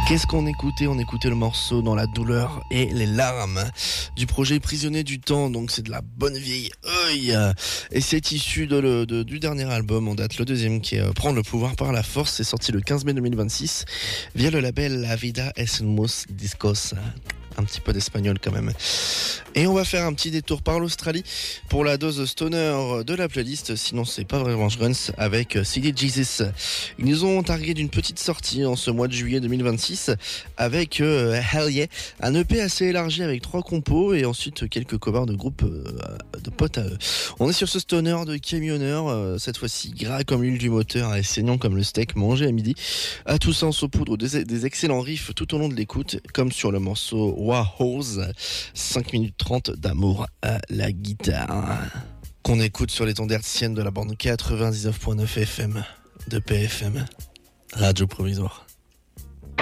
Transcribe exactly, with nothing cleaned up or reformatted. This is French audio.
Qu'est-ce qu'on écoutait? On écoutait le morceau Dans la douleur et les larmes du projet Prisonnier du temps, donc c'est de la bonne vieille œil. Et c'est issu de le, de, du dernier album en date, le deuxième qui est euh, Prendre le pouvoir par la force. C'est sorti le quinze mai deux mille vingt-six via le label La Vida es un mus discos. Un petit peu d'espagnol quand même. Et on va faire un petit détour par l'Australie pour la dose stoner de la playlist. Sinon, c'est pas vraiment Guns avec C D Jesus. Ils nous ont targué d'une petite sortie en ce mois de juillet deux mille vingt-six avec euh, Hell Yeah, un E P assez élargi avec trois compos et ensuite quelques covers de groupes euh, de potes à eux. On est sur ce stoner de camionneur, euh, cette fois-ci gras comme l'huile du moteur et saignant comme le steak mangé à midi. À tout ça en saupoudre des, des excellents riffs tout au long de l'écoute, comme sur le morceau Wahose, cinq minutes trente d'amour à la guitare. Qu'on écoute sur les ondes hertziennes de la bande quatre-vingt-dix-neuf point neuf F M de P F M, Radio Provisoire.